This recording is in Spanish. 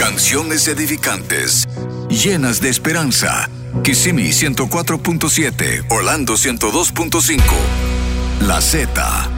Canciones edificantes, llenas de esperanza. Kissimmee 104.7, Orlando 102.5. La Z